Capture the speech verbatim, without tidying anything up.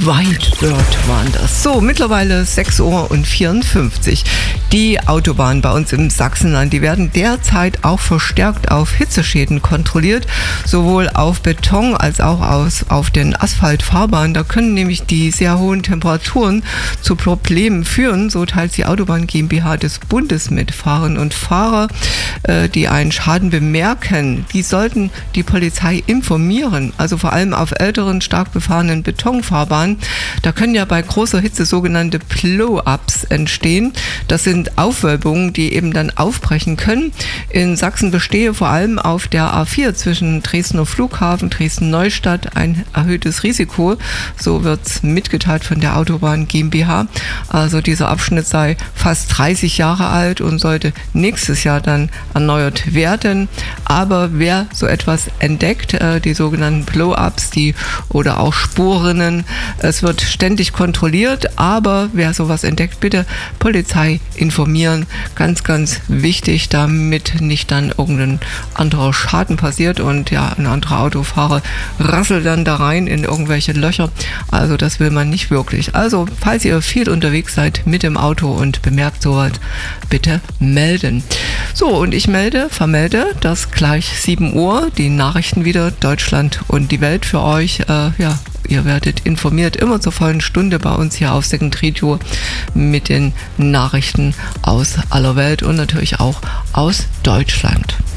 Whitebird waren das. So, mittlerweile sechs Uhr vierundfünfzig. Die Autobahnen bei uns im Sachsenland, die werden derzeit auch verstärkt auf Hitzeschäden kontrolliert, sowohl auf Beton als auch aus, auf den Asphaltfahrbahnen. Da können nämlich die sehr hohen Temperaturen zu Problemen führen. So teilt die Autobahn GmbH des Bundes mit. Fahrerinnen und Fahrer, äh, die einen Schaden bemerken, die sollten die Polizei informieren. Also vor allem auf älteren, stark befahrenen Betonfahrbahnen. Da können ja bei großer Hitze sogenannte Blow-ups entstehen. Das sind Aufwölbungen, die eben dann aufbrechen können. In Sachsen bestehe vor allem auf der A vier zwischen Dresdner Flughafen, Dresden-Neustadt ein erhöhtes Risiko. So wird es mitgeteilt von der Autobahn GmbH. Also dieser Abschnitt sei fast dreißig Jahre alt und sollte nächstes Jahr dann erneuert werden. Aber wer so etwas entdeckt, äh, die sogenannten Blow-ups, die oder auch Spurrinnen, es wird ständig kontrolliert, aber wer sowas entdeckt, bitte Polizei informieren. Ganz, ganz wichtig, damit nicht dann irgendein anderer Schaden passiert und ja, ein anderer Autofahrer rasselt dann da rein in irgendwelche Löcher. Also das will man nicht wirklich. Also falls ihr viel unterwegs seid mit dem Auto und bemerkt sowas, bitte melden. So, und ich melde, vermelde, dass gleich sieben Uhr die Nachrichten wieder Deutschland und die Welt für euch, äh, ja, ihr werdet informiert, immer zur vollen Stunde bei uns hier auf Second Radio mit den Nachrichten aus aller Welt und natürlich auch aus Deutschland.